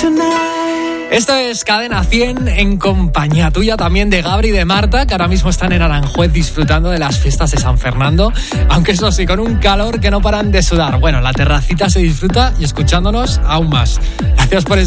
Esto es Cadena 100 en compañía tuya, también de Gabri y de Marta, que ahora mismo están en Aranjuez disfrutando de las fiestas de San Fernando, aunque eso sí, con un calor que no paran de sudar. Bueno, la terracita se disfruta y escuchándonos aún más. Gracias por